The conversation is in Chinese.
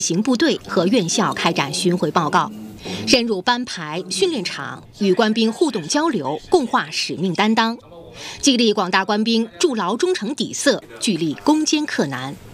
行部队和院校开展巡回报告，深入班排、训练场，与官兵互动交流，共话使命担当，激励广大官兵筑牢忠诚底色，聚力攻坚克难。